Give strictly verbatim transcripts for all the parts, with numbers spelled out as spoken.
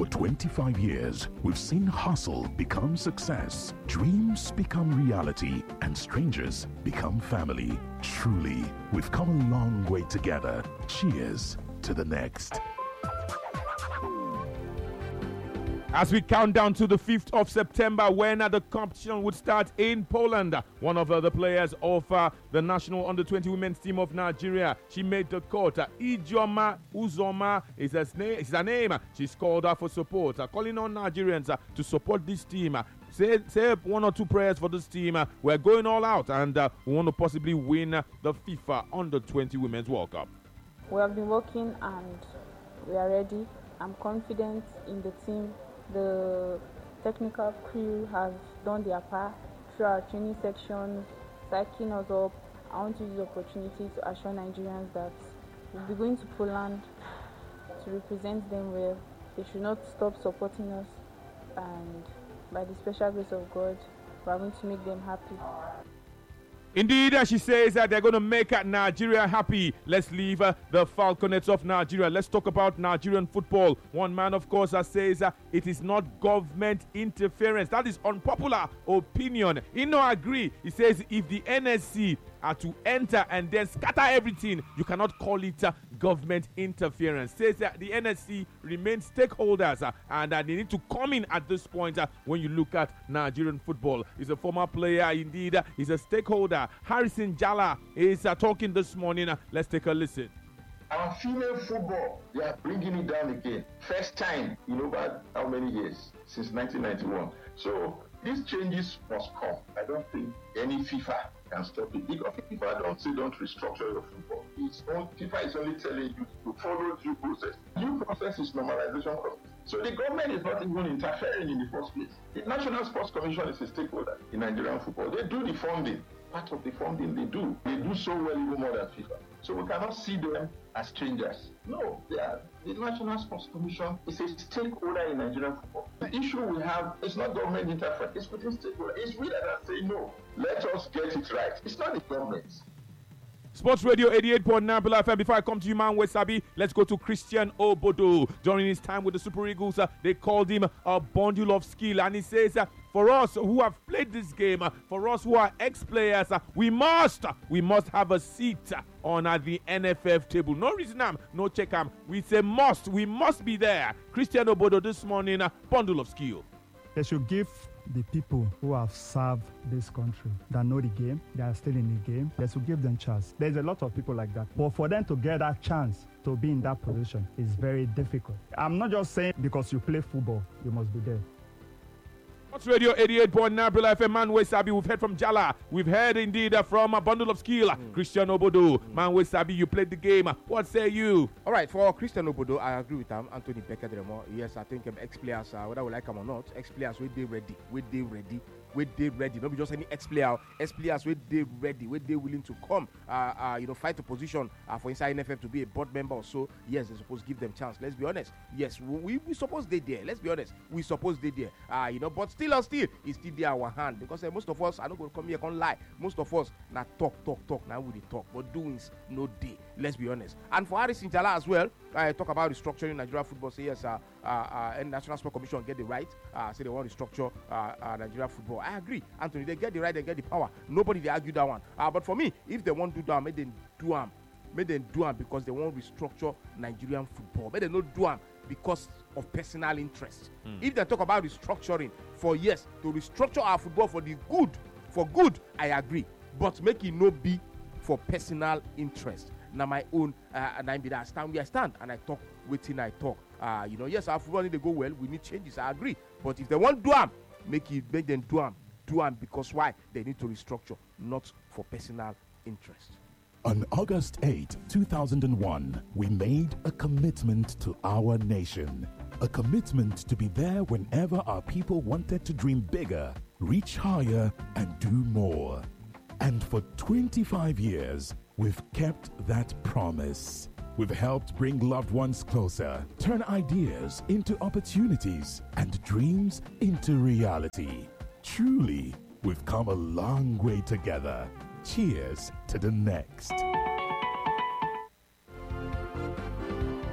For twenty-five years, we've seen hustle become success, dreams become reality, and strangers become family. Truly, we've come a long way together. Cheers to the next. As we count down to the fifth of September, when uh, the competition would start in Poland, one of uh, the players of uh, the national under twenty women's team of Nigeria, she made the cut. Uh, Ijeoma Uzoma is her, name, is her name. She's called uh, for support, uh, calling on Nigerians uh, to support this team. Uh, say, say one or two prayers for this team. Uh, we're going all out, and uh, we want to possibly win uh, the FIFA under twenty Women's World Cup. We have been working and we are ready. I'm confident in the team. The technical crew has done their part through our training sections, psyching us up. I want to use the opportunity to assure Nigerians that we'll be going to Poland to represent them well. They should not stop supporting us, and by the special grace of God, we are going to make them happy. Indeed, as she says that they're going to make Nigeria happy. Let's leave uh, the Falconets of Nigeria. Let's talk about Nigerian football. One man, of course, uh, says uh, it is not government interference. That is unpopular opinion. He no agree. He says if the N S C are to enter and then scatter everything, you cannot call it uh, government interference. Says that the N S C remain stakeholders uh, and uh, they need to come in at this point uh, when you look at Nigerian football. He's a former player, indeed. Uh, he's a stakeholder. Harrison Jalla is uh, talking this morning. Uh, let's take a listen. Our female football, they are bringing it down again. First time in over how many years? Since nineteen ninety-one. So these changes must come. I don't think any FIFA can stop it. Because FIFA don't say don't restructure your football. It's on, FIFA is only telling you to follow due process. Due process is normalization process. So the government is not even interfering in the first place. The National Sports Commission is a stakeholder in Nigerian football. They do the funding. Part of the funding they do. They do so well even more than FIFA. So we cannot see them as strangers. No, they are, the National Sports Commission is a stakeholder in Nigerian football. The issue we have is not government interference, it's within stakeholders. It's we that are saying no. Let us get it right. It's not the government. Sports Radio eighty-eight point nine F M. Before I come to you, man, Wesabi, let's go to Christian Obodo. During his time with the Super Eagles, uh, they called him a bundle of skill. And he says, uh, for us who have played this game, uh, for us who are ex-players, uh, we must, uh, we must have a seat uh, on uh, the N F F table. No reason, um, no check, um, we say must, we must be there. Christian Obodo this morning, uh, bundle of skill. They should give the people who have served this country, that know the game, they are still in the game, they should give them chance. There's a lot of people like that. But for them to get that chance to be in that position is very difficult. I'm not just saying because you play football, you must be there. Sports Radio eighty-eight point nine F M. Man Wesabi, we've heard from Jalla. We've heard indeed uh, from a bundle of skill. Mm. Christian Obodo. Mm. Man Wesabi, you played the game. What say you? All right, for Christian Obodo, I agree with him. Anthony Beckedremo. Yes, I think um, ex-players, uh, whether we like them or not, ex-players, we they ready. We they ready. We they ready. Not be just any ex-player. Ex-players, we they ready. We they willing to come, uh, uh, you know, fight a position uh, for inside N F F to be a board member or so. Yes, they're supposed to give them chance. Let's be honest. Yes, we we suppose they there. Let's be honest. We suppose they there. Uh, you know, but still or still, it's still there our hand because uh, most of us, I don't go come here, can't lie. Most of us, now talk, talk, talk. Now we talk, but doings no day. Let's be honest. And for Harrison Jalla as well, I talk about restructuring Nigeria football. Say yes, uh, uh, uh, and National Sports Commission get the right. Uh, say they want to restructure uh, uh, Nigeria football. I agree, Anthony. They get the right, they get the power. Nobody they argue that one. Uh, but for me, if they want to do that, make them do them. Make them do them because they want to restructure Nigerian football. Make them not do them because of personal interest. Mm. If they talk about restructuring for yes to restructure our football for the good, for good, I agree. But make it not be for personal interest. Now my own, uh, and I be that stand where I stand, and I talk waiting I talk. Uh, you know, yes, our football need to go well. We need changes. I agree. But if they want do them, make it make them do them, do them because why? They need to restructure, not for personal interest. On August eighth, two thousand one, we made a commitment to our nation. A commitment to be there whenever our people wanted to dream bigger, reach higher, and do more. And for twenty-five years, we've kept that promise. We've helped bring loved ones closer, turn ideas into opportunities, and dreams into reality. Truly, we've come a long way together. Cheers to the next.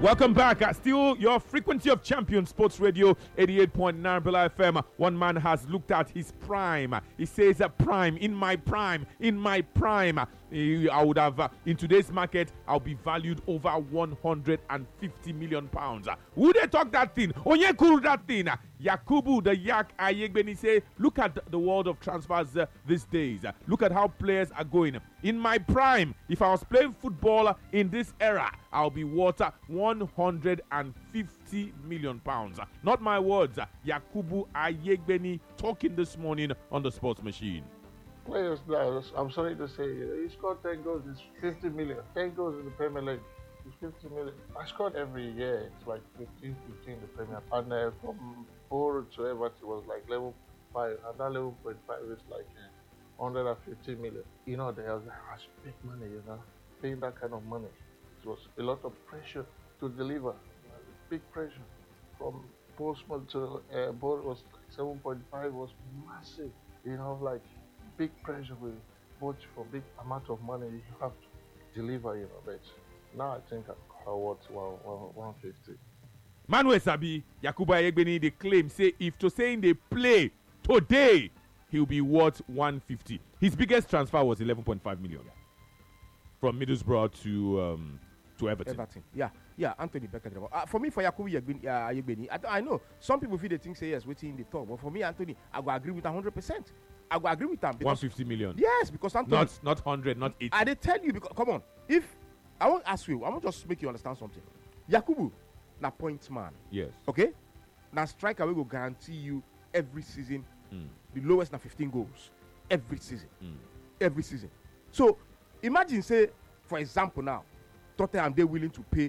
Welcome back. Uh, still your frequency of champion sports radio eighty-eight point nine Bella F M. One man has looked at his prime. He says, uh, prime, in my prime, in my prime. Uh, I would have, uh, in today's market, I'll be valued over one hundred fifty million pounds. Uh, who they talk that thing? Onye kuru that thing? Uh, Yakubu the Yak Ayegbeni say, look at the world of transfers uh, these days. Uh, look at how players are going. In my prime, if I was playing football in this era, I'll be worth uh, one hundred fifty million pounds. Uh, not my words. Uh, Yakubu Ayegbeni talking this morning on the Sports Machine. Players now, I'm sorry to say, he scored ten goals, it's fifty million. ten goals in the Premier League, it's fifty million. I scored every year, it's like fifteen, fifteen in the Premier. And uh, from Borough to Everton, it was like level five, and that level point five is like uh, one hundred fifty million. You know, there was uh, big money, you know, paying that kind of money. It was a lot of pressure to deliver, uh, big pressure. From Portsmouth to uh, Borough was like seven point five was massive, you know, like big pressure with both for big amount of money you have to deliver, you know, but now I think I'm worth one fifty. Manuel Sabi, Yakubu Ayegbeni, they claim, say, if to saying they play today, he'll be worth one fifty. His biggest transfer was eleven point five million from Middlesbrough to um, to Everton. Everton. Yeah, yeah, Anthony Becker. Uh, for me, for Yakubu Ayegbeni, uh, I, I know some people feel they think, say, yes, waiting in the talk, but for me, Anthony, I will agree with one hundred percent. I will agree with them. one hundred fifty million. Yes, because Anthony. Not, not one hundred, not eighty. I they tell you, because, come on, if, I won't ask you, I want just make you understand something. Yakubu, na point man. Yes. Okay? Now striker we will guarantee you every season, mm. the lowest na fifteen goals. Every season. Mm. Every season. So, imagine, say, for example now, Tottenham, they're willing to pay,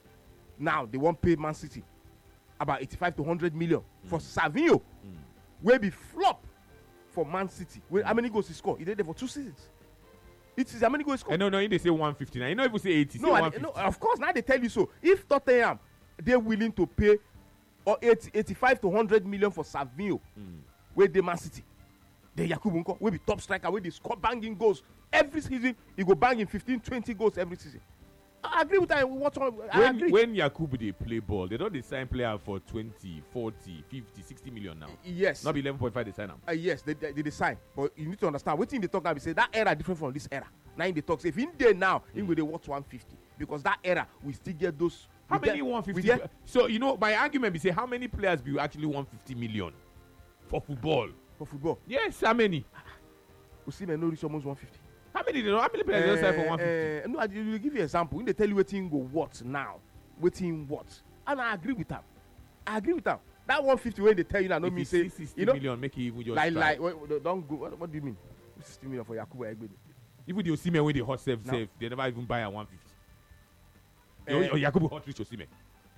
now they won't pay Man City about eighty-five to one hundred million mm. for Savinho, mm. will be flop for Man City. Well, how many goals he scored? He did it for two seasons. It is how many goals he scored? No, no, they say one fifty. Now you know if you say eighty, no, say I, no, of course. Now they tell you so. If Tottenham they're willing to pay or eighty, eighty-five to one hundred million for Savinho, mm. where the Man City, the Yakubu Nko will be top striker, where they score banging goals every season. He go banging fifteen, twenty goals every season. I agree with that. What I when, agree. when Yakubu they play ball, they don't they sign player for twenty, forty, fifty, sixty million now. Yes. Not be eleven point five they sign them. Uh, yes, they, they, they sign. But you need to understand, what thing they talk now, we say that era different from this era. Now in the talks, if in there now, mm. in will they watch one fifty. Because that era, we still get those. How many get, one fifty? Get, so, you know, my argument be say, how many players be actually one fifty million for football? For football? Yes, how many? We see men no reach almost one fifty. How many they know? How many players uh, don't sign for one fifty? Uh, no, I will give you an example. When they tell you waiting go what now, waiting what, and I agree with them. I agree with them. That one fifty when they tell you that, no me say sixty you know, million make it even just like like wait, wait, don't go. What, what do you mean? sixty million for Yakubu Ayegbeni. Even the Osimhen when they hot save no. save, they never even buy a one fifty. Uh, or Yakubu hot reach Osimhen.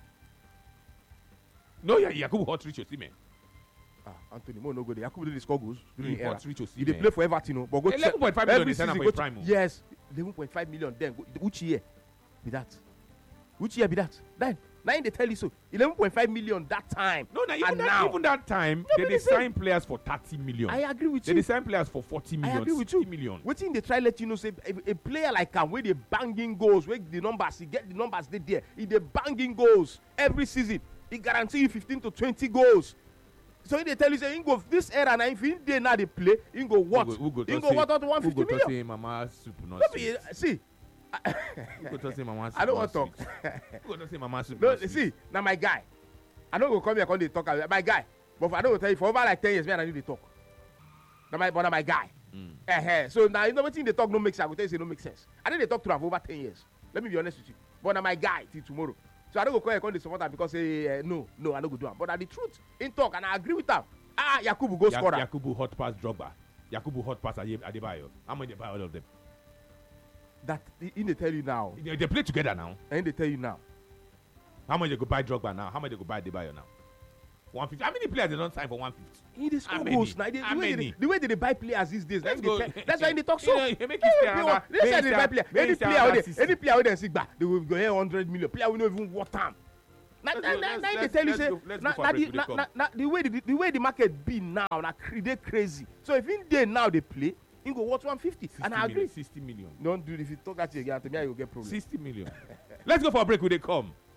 No, yeah, Yakubu hot reach Osimhen. Ah, Anthony, Mo no go there. Yakubu did score goals during the era. He they play for Everton, no, but go eleven point five million. Season, go to, yes, eleven point five million. Then go, which year be that? Which year be that? Then now they tell you so. eleven point five million that time. No, no, even, and that, now, even that time, no, they, they sign players for thirty million. I agree with they you. They sign players for forty million. I agree with you. Million. Waiting they try let you know say a, a player like him where they banging goals, where the numbers he get the numbers they there. He they banging goals every season. He guarantee you fifteen to twenty goals. So if they tell you say he go this era now if in day now they play, he go what? Who go, who go he go what out one fifty million? Say mama soup not be, see. Who go say mama soup? I don't want to talk. Who go say mama soup? No, see, now my guy. I don't go come here and they talk my guy. But I don't go tell you for over like ten years, man, I need to talk. Now my but now my guy. Mm. Uh-huh. So now you know what thing they talk no make sense. I will tell you say no make sense. I think they talk to him for over ten years. Let me be honest with you. But now my guy till tomorrow. So I don't go call and support her because say uh, no, no, I don't go do it. But at the truth, in talk, and I agree with them. Ah, Yakubu go ya- scorer. Yakubu hot pass Drogba. Yakubu hot pass Adebayo. How many they buy all of them? That in they tell you now. They, they play together now. And they tell you now. How much they go buy Drogba now? How much they go buy Adebayo now? one fifty. How many players they don't sign for one fifty? He they score How goals now. many? They, the, How way many? they, the way they, they buy players these days. Let's That's, go. They, that's why they talk so. You know, you make it fair, Any Anna. player, they say they buy player. Any Make it player, fair, with Anna. any player with them sick back, they will go here one hundred million. Player will not even what time. Now, Let's now, go, now, let's- now they let's- tell you let's say, go- let's now, go for now, a break, the, we now, dey now, now, the way the, the way the market be now, now they crazy. So if in there now they play, in go watch one fifty, and I agree. Million, sixty million. Don't do it if you talk that again. To me, I will get problem. sixty million. Let's go for a break. Will they come?